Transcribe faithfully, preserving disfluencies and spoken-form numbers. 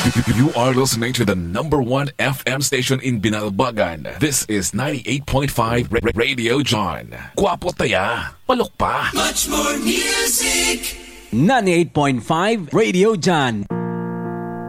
You are listening to the number one F M station in Binalbagan. This is ninety-eight point five Radio John. Guwapo taya, palok pa. Much more music. ninety-eight point five Radio John.